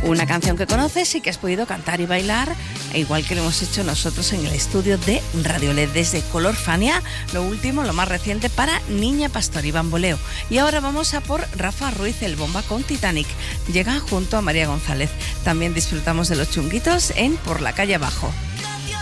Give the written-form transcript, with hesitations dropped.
Una canción que conoces y que has podido cantar y bailar, igual que lo hemos hecho nosotros en el estudio de Radio LED desde Color Fania, lo último, lo más reciente para Niña Pastor y Bamboleo. Y ahora vamos a por Rafa Ruiz, el Bomba con Titanic. Llega junto a María González. También disfrutamos de los Chunguitos en Por la calle abajo.